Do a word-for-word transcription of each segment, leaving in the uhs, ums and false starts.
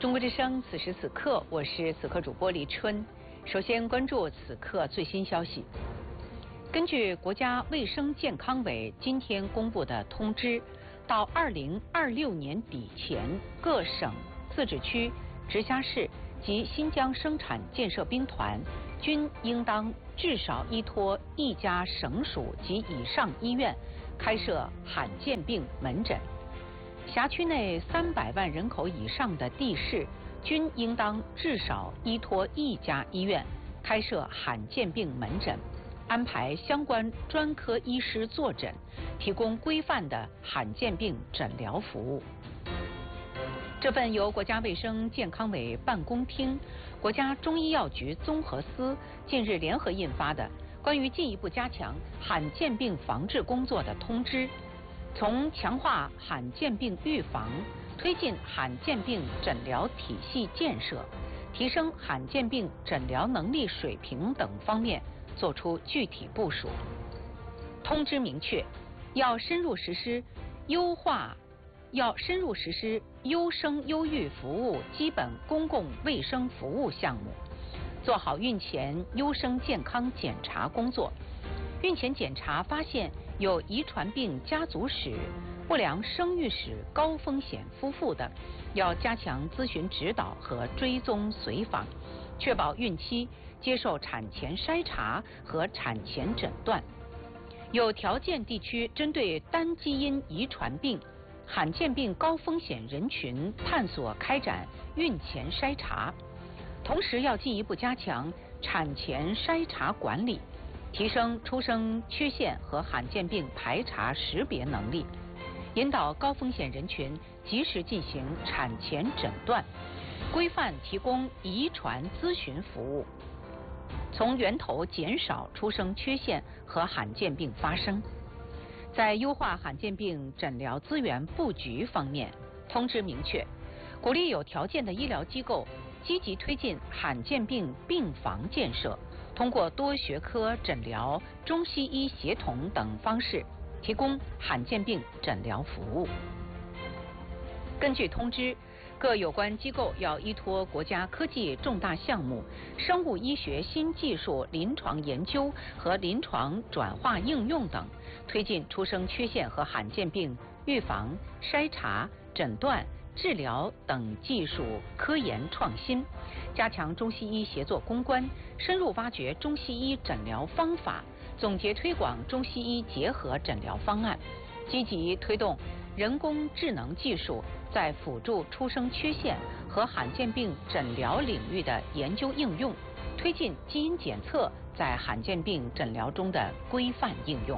中国之声，此时此刻，我是此刻主播李春。首先关注此刻最新消息。根据国家卫生健康委今天公布的通知，到二零二六年底前，各省、自治区、直辖市及新疆生产建设兵团均应当至少依托一家省属及以上医院开设罕见病门诊。辖区内三百万人口以上的地市均应当至少依托一家医院开设罕见病门诊，安排相关专科医师坐诊，提供规范的罕见病诊疗服务。这份由国家卫生健康委办公厅、国家中医药局综合司近日联合印发的关于进一步加强罕见病防治工作的通知，从强化罕见病预防、推进罕见病诊疗体系建设、提升罕见病诊疗能力水平等方面作出具体部署。通知明确，要深入实施优化，要深入实施优生优育服务基本公共卫生服务项目，做好孕前优生健康检查工作。孕前检查发现有遗传病家族史、不良生育史高风险夫妇的，要加强咨询指导和追踪随访，确保孕期接受产前筛查和产前诊断。有条件地区针对单基因遗传病、罕见病高风险人群探索开展孕前筛查，同时要进一步加强产前筛查管理，提升出生缺陷和罕见病排查识别能力，引导高风险人群及时进行产前诊断，规范提供遗传咨询服务，从源头减少出生缺陷和罕见病发生。在优化罕见病诊疗资源布局方面，通知明确，鼓励有条件的医疗机构积极推进罕见病病房建设，通过多学科诊疗、中西医协同等方式提供罕见病诊疗服务。根据通知，各有关机构要依托国家科技重大项目、生物医学新技术临床研究和临床转化应用等，推进出生缺陷和罕见病预防、筛查、诊断、治疗等技术科研创新，加强中西医协作攻关，深入挖掘中西医诊疗方法，总结推广中西医结合诊疗方案，积极推动人工智能技术在辅助出生缺陷和罕见病诊疗领域的研究应用，推进基因检测在罕见病诊疗中的规范应用。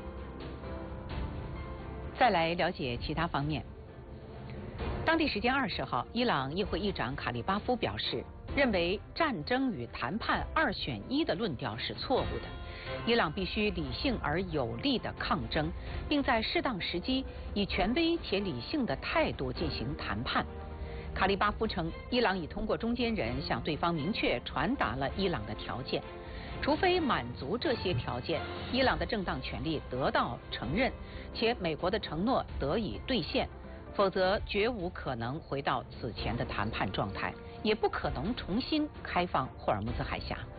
再来了解其他方面。当地时间二十号，伊朗议会议长卡利巴夫表示，认为战争与谈判二选一的论调是错误的。伊朗必须理性而有力的抗争，并在适当时机以权威且理性的态度进行谈判。卡利巴夫称，伊朗已通过中间人向对方明确传达了伊朗的条件，除非满足这些条件，伊朗的正当权利得到承认，且美国的承诺得以兑现，否则绝无可能回到此前的谈判状态，也不可能重新开放霍尔木兹海峡。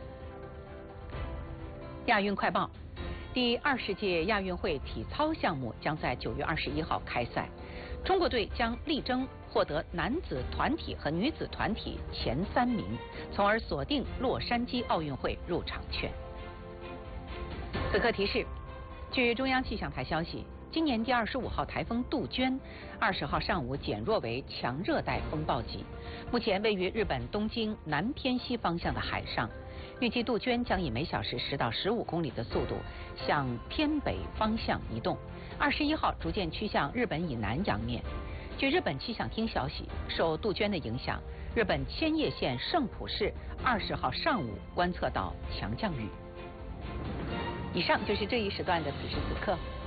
亚运快报：第二十届亚运会体操项目将在九月二十一号开赛，中国队将力争获得男子团体和女子团体前三名，从而锁定洛杉矶奥运会入场券。此刻提示：据中央气象台消息，今年第二十五号台风杜鹃，二十号上午减弱为强热带风暴级，目前位于日本东京南偏西方向的海上。预计杜鹃将以每小时十到十五公里的速度向偏北方向移动，二十一号逐渐趋向日本以南洋面。据日本气象厅消息，受杜鹃的影响，日本千叶县圣浦市二十号上午观测到强降雨。以上就是这一时段的此时此刻。